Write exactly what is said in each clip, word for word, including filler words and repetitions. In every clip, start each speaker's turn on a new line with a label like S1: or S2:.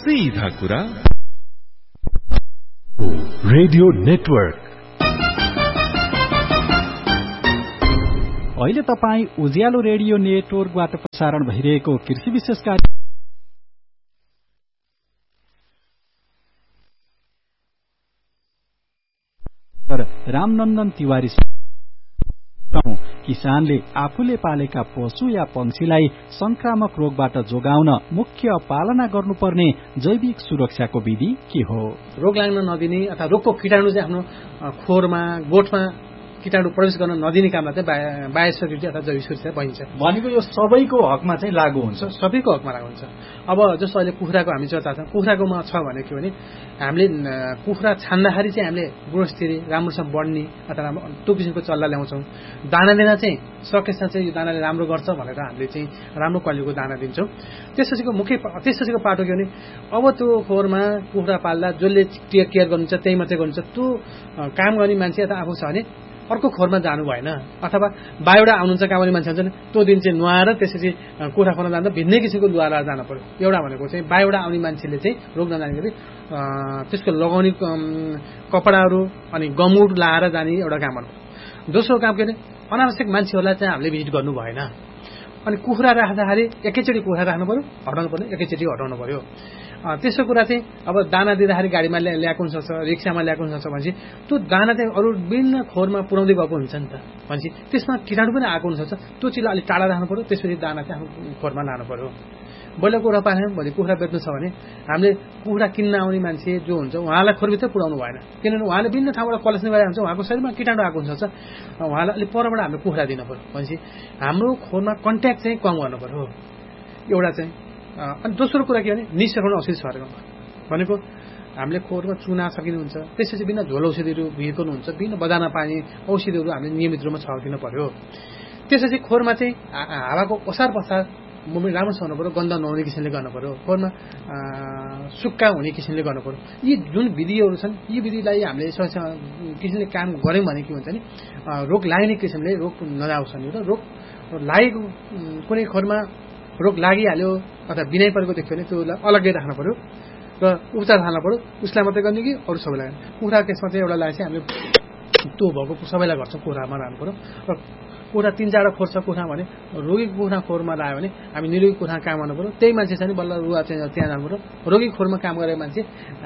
S1: सीधा कुरा
S2: radio network.
S3: अहिले तपाई उज्यालो रेडियो नेटवर्कबाट प्रसारण भइरहेको कृषि विशेष कार्य रामनन्दन तिवारी किसानले आफूले पालेका पशु या पंक्षीलाई संक्रामक रोगबाट जोगाउन मुख्य पालना गर्नुपर्ने जैविक सुरक्षाको विधि के हो?
S4: रोग लाग्न नदिने अथवा रोगको कीटाणु चाहिँ आफ्नो खोरमा गोठमा कीटाणु प्रवेश गर्न नदिने कामलाई चाहिँ बायोसेक्युरिटी अथवा जैविक सुरक्षा भनिन्छ।
S3: भनेको यो सबैको हकमा चाहिँ लागू हुन्छ,
S4: सबैको हकमा लागू हुन्छ। अब जस्तो अहिले कुखुराको हामी चर्चा छ, कुखुराकोमा छ भने के भने हामीले कुखुरा छान्दाखेरि चाहिँ हामीले गुणस्तरी राम्रोसँग बढ्ने अथवा त्यो किसिमको चल्ला ल्याउँछौँ। दाना दिँदा चाहिँ सकेसम्म चाहिँ यो दानाले राम्रो गर्छ भनेर हामीले चाहिँ राम्रो क्वालिटीको दाना दिन्छौँ। त्यसपछिको मुख्य त्यसपछिको पाटो के भने अब त्यो खोरमा कुखुरा पाल्दा जसले टेक केयर गर्नुहुन्छ त्यही मात्रै गर्नुहुन्छ, त्यो काम गर्ने मान्छे अथवा आफू छ भने अर्को खोरमा जानु भएन। अथवा बाहिरबाट आउनुहुन्छ काम गर्ने मान्छे हुन्छ त्यो दिन चाहिँ नुहाएर त्यसपछि कुखुरा खोर्न जाँदा भिन्नै किसिमको लुगा लगाएर जानु पर्यो। एउटा भनेको चाहिँ बाहिरबाट आउने मान्छेले चाहिँ रोग नजाने गरी त्यसको लगाउने कपडाहरू अनि गमुट लाएर जाने एउटा काम हो। दोस्रो काम के भने अनावश्यक मान्छेहरूलाई चाहिँ हामीले भिजिट गर्नु भएन। अनि कुखुरा राख्दाखेरि एकैचोटि कुखुरा राख्नु पर्यो, हटाउनु पर्यो, एकैचोटि हटाउनु पर्यो। त्यसो कुरा चाहिँ अब दाना दिँदाखेरि गाडीमा ल्याएको हुनसक्छ, रिक्सामा ल्याएको हुनसक्छ भनेपछि त्यो दाना चाहिँ अरू विभिन्न खोरमा पुर्याउँदै गएको हुन्छ नि त भनेपछि त्यसमा कीटाणु पनि आएको हुनसक्छ। त्यो चिजलाई अलिक टाढा राख्नु पर्यो, त्यसपछि दाना चाहिँ आफ्नो खोरमा लानु पर्यो। ब्रोइलर कुखुरा पाल्यो भोलि कुखुरा बेच्नु छ भने हामीले कुखुरा किन्न आउने मान्छे जो हुन्छ उहाँलाई खोरभित्रै पुर्याउनु भएन, किनभने उहाँले विभिन्न ठाउँबाट कलेक्सन गरेर हुन्छ, उहाँको शरीरमा कीटाणु आएको हुनसक्छ। उहाँलाई अलिक परबाट हामीले कुखुरा दिनु पर्यो भनेपछि हाम्रो खोरमा कन्ट्याक्ट चाहिँ कम गर्नु पर्यो एउटा चाहिँ। अनि दोस्रो कुरा के भने निसर्गाउन औषधि छर्नु भनेको हामीले खोरमा चुना सकिनुहुन्छ, त्यसपछि विभिन्न झोल औषधिहरू भिर्कनुहुन्छ, विभिन्न बजारमा पानी औषधिहरू हामीले नियमित रूपमा छर्किनु पर्यो। त्यसपछि खोरमा चाहिँ हावाको ओसार पसार मुभमेन्ट राम्रोसँग हुनु पर्यो, गन्ध नहुने किसिमले गर्नु पर्यो, खोरमा सुक्खा हुने किसिमले गर्नु पर्यो। यी जुन विधिहरू छन् यी विधिलाई हामीले किसिमले काम गऱ्यौँ भने के हुन्छ नि रोग लाग्ने किसिमले रोग नजाओस् नि। र रोग लागेको कुनै खोरमा रोग लागिहाल्यो अथवा बिनाइ परेको देख्यो भने त्यो अलग्गै राख्नु पर्यो र उपचार थाल्नु पर्यो। उसलाई मात्रै गर्ने कि अरू सबैलाई कुखुरा केसमा चाहिँ एउटा लागि चाहिँ हामीले त्यो भएको सबैलाई गर्छौँ कुखुरामा राख्नु पर्यो। र कुखुरा तिन चारवटा खोर छ कुखुरा भने रोगी कुखुरा खोरमा लाग्यो भने हामी निरोगी कुखुरा काम गर्नु पर्यो। त्यही मान्छे छ नि बल्ल रुवा चाहिँ त्यहाँ जानु पर्यो। रोगी खोरमा काम गरेको मान्छे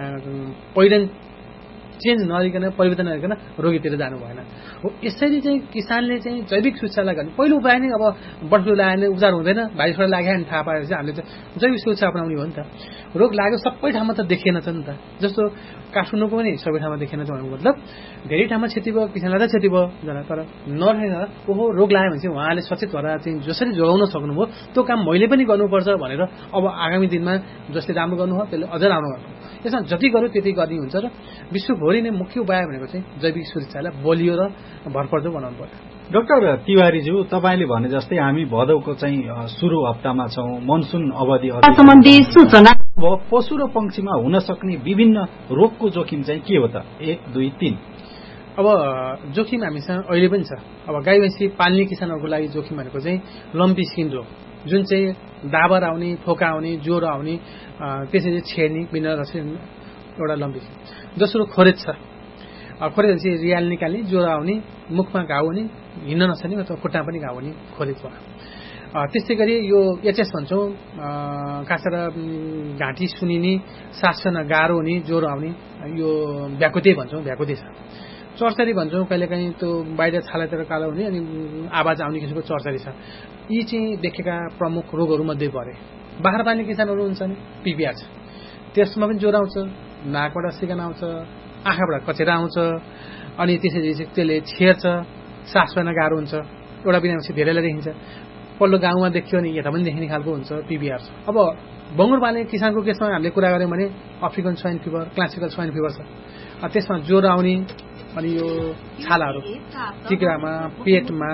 S4: पहिरन चेन्ज नगरिकन परिवर्तन नगरिकन रोगीतिर जानु भएन हो। यसरी चाहिँ किसानले चाहिँ जैविक सुरक्षालाई गर्ने पहिलो उपाय नै अब बर्ड फ्लू लाग्यो भने उपचार हुँदैन, भाइरसबाट लाग्यो भने थाहा पाएपछि हामीले चाहिँ जैविक सुरक्षा अपनाउने हो नि त। रोग लाग्यो सबै ठाउँमा त देखिएन छ नि त, जस्तो काठमाडौँको पनि सबै ठाउँमा देखिएन छ भन्नुको मतलब धेरै ठाउँमा क्षति भयो, किसानलाई त क्षति भयो जना, तर नरहेन ओहो रोग लाग्यो भने चाहिँ उहाँले सचेत भएर चाहिँ जसरी जोगाउन सक्नुभयो त्यो काम मैले पनि गर्नुपर्छ भनेर अब आगामी दिनमा जसले राम्रो गर्नु हो त्यसले अझ राम्रो गर्नु। यसमा जति गर्यो त्यति गर्ने हुन्छ र विश्वभरि नै मुख्य उपाय भनेको चाहिँ जैविक सुरक्षालाई बलियो र भरपर्दो बनाउनु पर्यो।
S3: डाक्टर तिवारीज्यू, तपाईँले भने जस्तै हामी भदौको चाहिँ सुरु हप्तामा छौँ, मनसुन अवधि
S5: सम्बन्धी सूचना
S3: पशु र पंक्षीमा हुन सक्ने विभिन्न रोगको जोखिम चाहिँ के हो त? एक दुई तीन।
S4: अब जोखिम हामीसँग अहिले पनि छ। अब गाई भैँसी पाल्ने किसानहरूको लागि जोखिम भनेको चाहिँ लम्पी स्किन रोग, जुन चाहिँ डाबर आउने, फोका आउने, ज्वरो आउने, त्यसरी छेर्ने बिना एउटा लम्पी। दोस्रो खोरेज छ, खोरेज चाहिँ रियाल निकाल्ने, ज्वरो आउने, मुखमा घाउ हुने, हिँड्न नसक्ने अथवा खुट्टा पनि घाउ हुने खोरेज भयो। त्यस्तै गरी यो एचएस भन्छौँ, खास गरेर घाँटी सुनिने, सास फेर्न गाह्रो हुने, ज्वरो आउने, यो भ्याकुते भन्छौँ, भ्याकुते छ। चर्चरी भन्छौँ, कहिलेकाहीँ त्यो बाहिर छालातिर कालो हुने अनि आवाज आउने किसिमको चर्चरी छ। यी चाहिँ देखेका प्रमुख रोगहरूमध्ये परे। बाख्रा पाल्ने किसानहरू हुन्छ नि पिपिआर छ, त्यसमा पनि ज्वरो आउँछ, नाकबाट सिकान आउँछ, आँखाबाट कचेरा आउँछ, अनि त्यसरी चाहिँ त्यसले छेर्छ, सास फेर्न गाह्रो हुन्छ, एउटा बिनापछि धेरैलाई देखिन्छ। पल्लो गाउँमा देखियो भने यता पनि देखिने खालको हुन्छ पिपिआर छ। अब बङ्गुर पाल्ने किसानको केसमा हामीले कुरा गऱ्यौँ भने African swine fever, classical swine fever छ। त्यसमा ज्वरो आउने अनि यो छालाहरू टिक्रामा, पेटमा,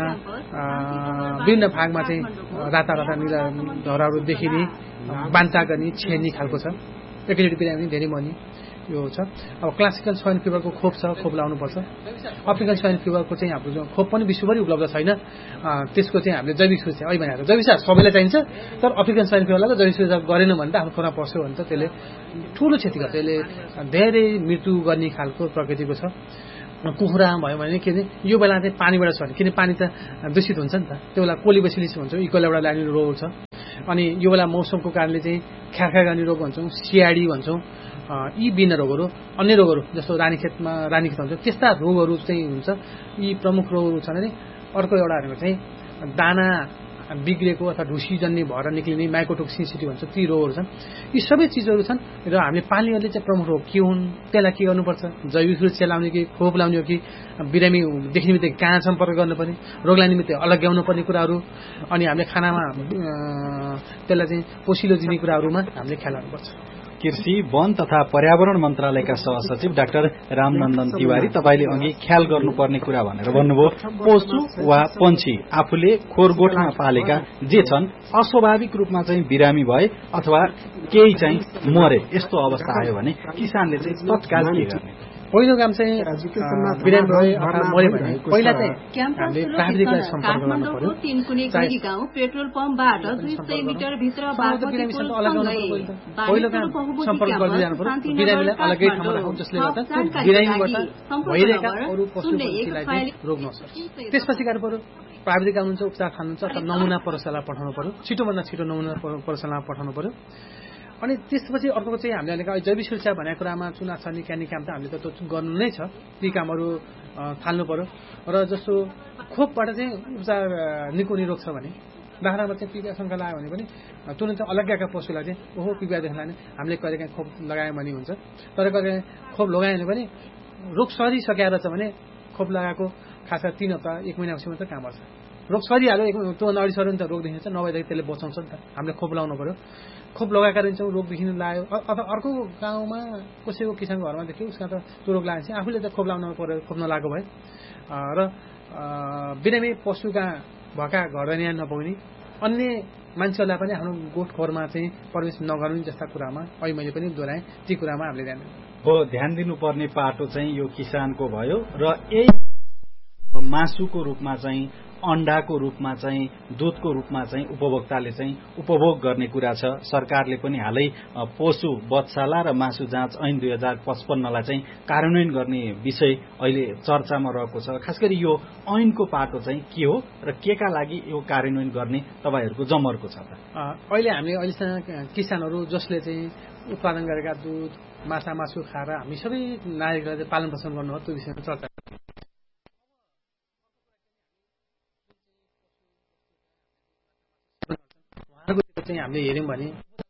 S4: विभिन्न भागमा चाहिँ राता राता निला धराहरू देखिने, बान्ता गर्ने, छेर्ने खालको छ। एकैचोटि बिरामी धेरै मर्ने। यो छ। अब क्लासिकल स्वाइन फिभरको खोप छ, खोप लाउनुपर्छ। अफ्रिकन स्वाइन फिभरको चाहिँ हाम्रो जो खोप पनि विश्वभरि उपलब्ध छैन, त्यसको चाहिँ हामीले जैविक सुरक्षा अहिले भनेर जैविक सुरक्षा सबैलाई चाहिन्छ, तर अफ्रिकन स्वाइन फिभरलाई जैविक सुरक्षा गरेन भने त आफ्नो खोरमा पस्यो भने त त्यसले ठुलो क्षति गर्छ, त्यसले धेरै मृत्यु गर्ने खालको प्रकृतिको छ। कुखुरा भयो भने के यो बेला चाहिँ पानीबाट छ भने, किन पानी त दूषित हुन्छ नि त, त्यो बेला कोलिबेसिलिस भन्छौँ, इकोलाबाट लाग्ने रोग छ। अनि यो बेला मौसमको कारणले चाहिँ ख्यारख्या गर्ने रोग भन्छौँ, सियाडी भन्छौँ, यी विभिन्न रोगहरू, अन्य रोगहरू जस्तो रानीखेतमा रानीखेत हुन्छ त्यस्ता रोगहरू चाहिँ हुन्छ। यी प्रमुख रोगहरू छन्। अनि अर्को एउटा भनेको चाहिँ दाना बिग्रेको अथवा ढुसीजन्य भएर निक्लिने माइकोटोक्सिसिटी भन्छ, ती रोगहरू छन्। यी सबै चिजहरू छन् र हामीले पाल्नेहरूले चाहिँ प्रमुख रोग के हुन्, त्यसलाई के गर्नुपर्छ, जैविक सुरक्षा लाउने कि खोप लाउने हो कि बिरामी देख्ने बित्तिकै कहाँ सम्पर्क गर्नुपर्ने, रोग लाने बित्तिकै अलग्याउनु पर्ने कुराहरू, अनि हामीले खानामा त्यसलाई चाहिँ पोसिलो दिने कुराहरूमा हामीले ख्याल गर्नुपर्छ।
S3: कृषि वन तथा पर्यावरण मन्त्रालयका सहसचिव डाक्टर रामनन्दन तिवारी, तपाईले अघि ख्याल गर्नुपर्ने कुरा भनेर भन्नुभयो, पशु वा पन्छी आफूले खोरगोठमा पालेका जे छन् अस्वाभाविक रूपमा चाहिँ बिरामी भए अथवा केही चाहिँ मरे, यस्तो अवस्था आयो भने किसानले चाहिँ तत्काल के गर्ने?
S4: पहिलो काम चाहिँ बिरामी भए अथवा मर्यो भने पहिला चाहिँ हामीले प्राविधिकलाई सम्पर्क गर्नु पर्यो।
S1: पेट्रोल पम्पबाट दुई सय मिटर भित्र
S4: पहिलो काम सम्पर्क गर्दै जानु पर्यो। बिरामीलाई अलग्गै ठाउँमा राखौँ, जसले गर्दा त्यो बिरामीबाट भइरहेका अरू पशु पक्षीलाई चाहिँ रोग नसक्छ। त्यसपछि गर्नु पर्यो प्राविधिक आउनुहुन्छ, उपचार खानुहुन्छ, अथवा नमुना प्रयोगशाला पठाउनु पर्यो, छिटोभन्दा छिटो नमुना प्रयोगशालामा पठाउनु पर्यो। अनि त्यसपछि अर्को चाहिँ हामीले जैविक सुरक्षा भनेको कुरामा चुनाव छ नि क्यानी काम त हामीले त त्यो गर्नु नै छ, ती कामहरू थाल्नु पर्यो। र जस्तो खोपबाट चाहिँ उपचार निको निरोग छ भने बाख्रामा चाहिँ पिपिया शङ्का लाग्यो भने पनि तुरन्त अलग्गाका पशुलाई चाहिँ ओहो पिपियादेखि लाने हामीले कहिलेकाहीँ खोप लगायो भने हुन्छ। तर कहिले खोप लगायो भने पनि रोग सरिसकेर छ भने खोप लगाएको खास गरी तीन हप्ता एक महिनापछि मात्रै काम गर्छ। रोग सरिहाल्यो एक त्योभन्दा अगाडि सऱ्यो भने त रोग देखिन्छ, नभएदेखि त्यसले बचाउँछ नि त। हामीले खोप लगाउनु पर्यो। खोप लगाएका रहन्छौँ, रोग देखिनु लाग्यो, अथवा अर्को गाउँमा कसैको किसानको घरमा देखियो उसमा त त्यो रोग लागेपछि आफूले त खोप लाउनु पर्यो, खोप नलागेको भए। र बिरामी पशुका भएका घरधनिया नपाउने, अन्य मान्छेहरूलाई पनि आफ्नो गोठ खोरमा चाहिँ प्रवेश नगर्ने जस्ता कुरामा अहिले मैले पनि दोहोऱ्याएँ, ती कुरामा हामीले ध्यान
S3: हो ध्यान दिनुपर्ने पाटो चाहिँ यो किसानको भयो। र यही मासुको रूपमा चाहिँ, अण्डाको रूपमा चाहिँ, दूधको रूपमा चाहिँ उपभोक्ताले चाहिँ उपभोग गर्ने कुरा छ। सरकारले पनि हालै पशु बत्साला र मासु जाँच ऐन दुई हजार पचपन्नलाई चाहिँ कार्यान्वयन गर्ने विषय अहिले चर्चामा रहेको छ। खास गरी यो ऐनको पाटो चाहिँ के हो र के का लागि यो कार्यान्वयन गर्ने तपाईँहरूको जमर्को छ त?
S4: अहिले हामीले अहिलेसम्म किसानहरू जसले चाहिँ उत्पादन गरेका दुध, माछा मासु खाएर हामी सबै नागरिकलाई पालन पोषण गर्नु हो, त्यो विषयमा चर्चा चाहिँ हामीले हेऱ्यौँ भने